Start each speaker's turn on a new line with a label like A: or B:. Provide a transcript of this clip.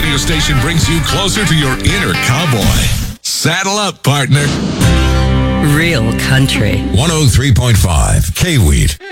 A: radio station brings you closer to your inner cowboy. Saddle up, partner.
B: Real country.
C: 103.5 K-Weed.